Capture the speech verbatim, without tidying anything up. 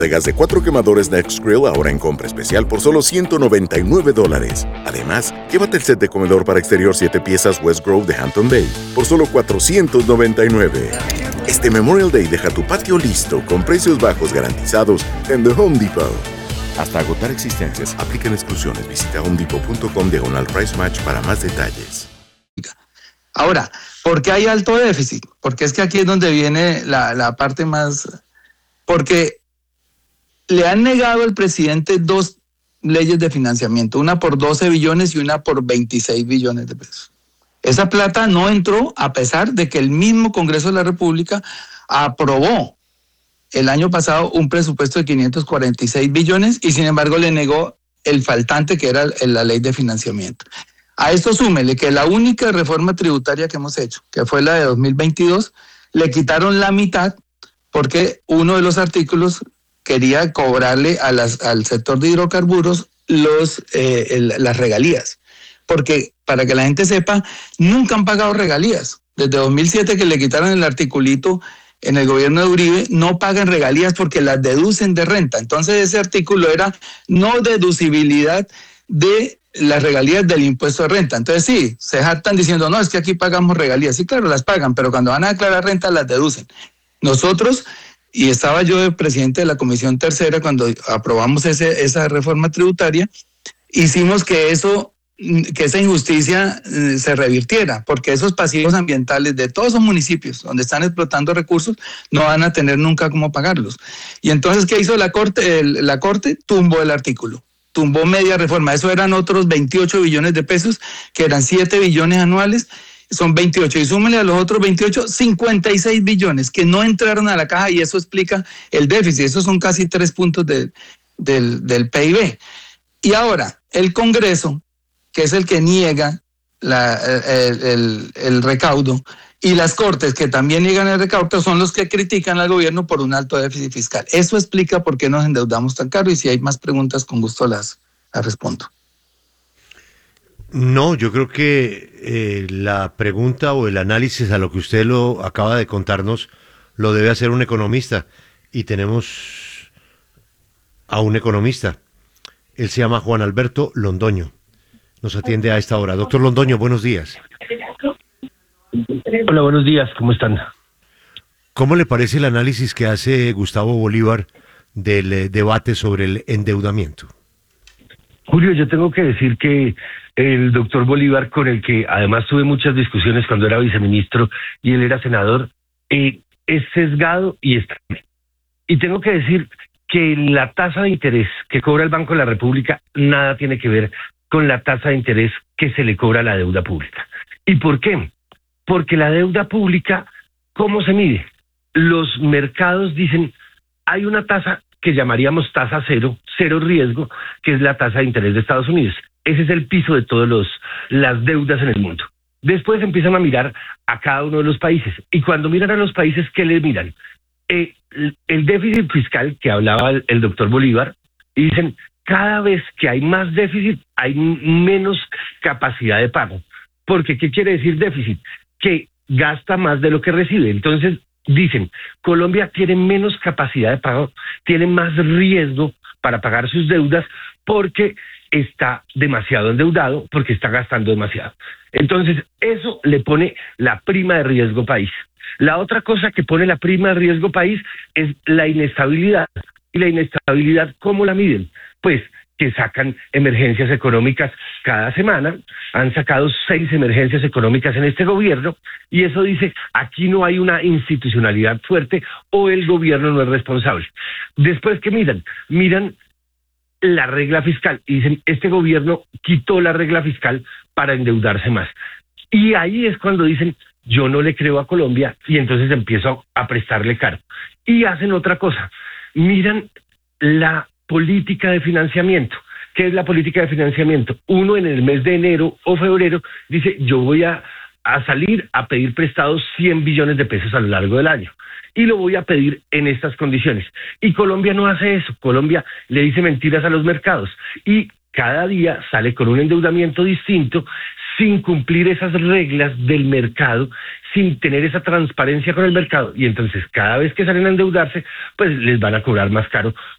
de gas de cuatro quemadores Nextgrill ahora en compra especial por solo ciento noventa y nueve dólares. Además, llévate el set de comedor para exterior siete piezas West Grove de Hampton Bay por solo cuatrocientos noventa y nueve. Este Memorial Day deja tu patio listo con precios bajos garantizados en The Home Depot. Hasta agotar existencias, aplican exclusiones. Visita homedepot.com diagonal price match para más detalles. Ahora, ¿por qué hay alto déficit? Porque es que aquí es donde viene la, la parte más... Porque le han negado al presidente dos leyes de financiamiento, una por doce billones y una por veintiséis billones de pesos. Esa plata no entró a pesar de que el mismo Congreso de la República aprobó el año pasado un presupuesto de quinientos cuarenta y seis billones y sin embargo le negó el faltante que era la ley de financiamiento. A esto súmele que la única reforma tributaria que hemos hecho, que fue la de dos mil veintidós, le quitaron la mitad porque uno de los artículos quería cobrarle a las, al sector de hidrocarburos los, eh, el, las regalías. Porque, para que la gente sepa, nunca han pagado regalías. Desde dos mil siete que le quitaron el articulito en el gobierno de Uribe, no pagan regalías porque las deducen de renta. Entonces ese artículo era no deducibilidad de las regalías del impuesto de renta. Entonces sí, se jactan diciendo, no, es que aquí pagamos regalías. Sí, claro, las pagan, pero cuando van a declarar renta las deducen. Nosotros... Y estaba yo de presidente de la Comisión Tercera cuando aprobamos ese, esa reforma tributaria, hicimos que eso, que esa injusticia eh, se revirtiera, porque esos pasivos ambientales de todos esos municipios donde están explotando recursos no van a tener nunca cómo pagarlos. Y entonces, ¿qué hizo la Corte? El, la Corte tumbó el artículo, tumbó media reforma. Eso eran otros veintiocho billones de pesos, que eran siete billones anuales. Son veintiocho y súmele a los otros veintiocho, cincuenta y seis billones que no entraron a la caja y eso explica el déficit. Esos son casi tres puntos de, del, del P I B. Y ahora, el Congreso, que es el que niega la, el, el, el recaudo, y las Cortes, que también niegan el recaudo, son los que critican al gobierno por un alto déficit fiscal. Eso explica por qué nos endeudamos tan caro y si hay más preguntas, con gusto las, las respondo. No, yo creo que eh, la pregunta o el análisis a lo que usted lo acaba de contarnos lo debe hacer un economista y tenemos a un economista. Él se llama Juan Alberto Londoño. Nos atiende a esta hora. Doctor Londoño, buenos días. Hola, buenos días. ¿Cómo están? ¿Cómo le parece el análisis que hace Gustavo Bolívar del eh, debate sobre el endeudamiento? Julio, yo tengo que decir que el doctor Bolívar, con el que además tuve muchas discusiones cuando era viceministro y él era senador, eh, es sesgado y está. Y tengo que decir que la tasa de interés que cobra el Banco de la República nada tiene que ver con la tasa de interés que se le cobra a la deuda pública. ¿Y por qué? Porque la deuda pública, ¿cómo se mide? Los mercados dicen, hay una tasa que llamaríamos tasa cero, cero riesgo, que es la tasa de interés de Estados Unidos. Ese es el piso de todas las deudas en el mundo. Después empiezan a mirar a cada uno de los países. Y cuando miran a los países, ¿qué les miran? Eh, el déficit fiscal que hablaba el, el doctor Bolívar, y dicen, cada vez que hay más déficit, hay menos capacidad de pago. Porque, ¿qué quiere decir déficit? Que gasta más de lo que recibe. Entonces, dicen, Colombia tiene menos capacidad de pago, tiene más riesgo para pagar sus deudas porque está demasiado endeudado, porque está gastando demasiado. Entonces, eso le pone la prima de riesgo país. La otra cosa que pone la prima de riesgo país es la inestabilidad. ¿Y la inestabilidad cómo la miden? Pues que sacan emergencias económicas cada semana, han sacado seis emergencias económicas en este gobierno, y eso dice, aquí no hay una institucionalidad fuerte o el gobierno no es responsable. Después, ¿qué miran? Miran la regla fiscal y dicen, este gobierno quitó la regla fiscal para endeudarse más. Y ahí es cuando dicen, yo no le creo a Colombia, y entonces empiezo a prestarle caro. Y hacen otra cosa, miran la política de financiamiento. ¿Qué es la política de financiamiento? Uno en el mes de enero o febrero dice, yo voy a, a salir a pedir prestados cien billones de pesos a lo largo del año. Y lo voy a pedir en estas condiciones. Y Colombia no hace eso. Colombia le dice mentiras a los mercados. Y cada día sale con un endeudamiento distinto, sin cumplir esas reglas del mercado, sin tener esa transparencia con el mercado, y entonces cada vez que salen a endeudarse, pues les van a cobrar más caro